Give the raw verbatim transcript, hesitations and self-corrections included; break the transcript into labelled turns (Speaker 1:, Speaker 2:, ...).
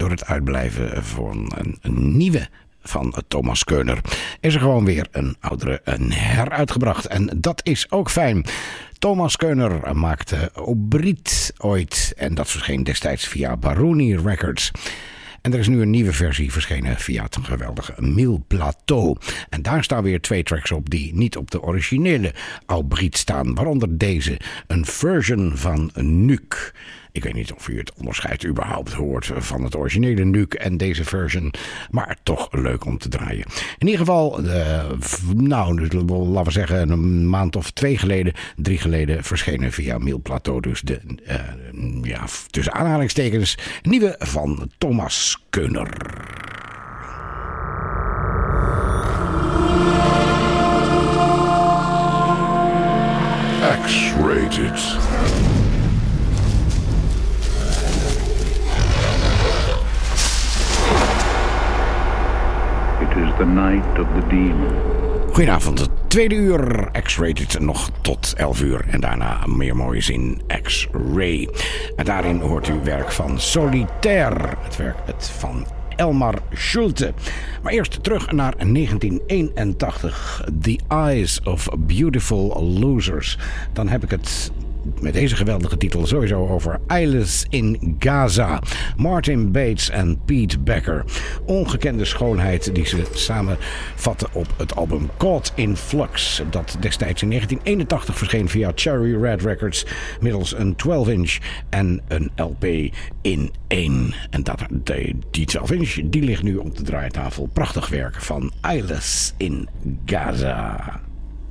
Speaker 1: door het uitblijven van een, een nieuwe van Thomas Keuner is er gewoon weer een oudere een heruitgebracht. En dat is ook fijn. Thomas Keuner maakte Obriet ooit en dat verscheen destijds via Baroni Records. En er is nu een nieuwe versie verschenen via het geweldige Mille Plateau. En daar staan weer twee tracks op die niet op de originele Obriet staan. Waaronder deze, een version van Nuke. Ik weet niet of u het onderscheid überhaupt hoort van het originele Nuke en deze version. Maar toch leuk om te draaien. In ieder geval, uh, nou, laten we zeggen een maand of twee geleden, drie geleden verschenen via Mille Plateau. Dus de, uh, ja, tussen aanhalingstekens, nieuwe van Thomas Keuner.
Speaker 2: X-rated.
Speaker 3: It is the night of the demon.
Speaker 1: Goedenavond, het tweede uur X-rated nog tot elf uur en daarna meer moois in X-ray. En daarin hoort u werk van Solitaire, het werk het van Elmar Schulte. Maar eerst terug naar negentien eenentachtig, The Eyes of Beautiful Losers. Dan heb ik het met deze geweldige titel sowieso over Eyeless in Gaza. Martin Bates en Pete Becker. Ongekende schoonheid die ze samenvatten op het album Caught in Flux. Dat destijds in negentien eenentachtig verscheen via Cherry Red Records. Middels een twaalf inch en een L P in één. En dat, die twaalf inch die ligt nu op de draaitafel. Prachtig werk van Eyeless in Gaza.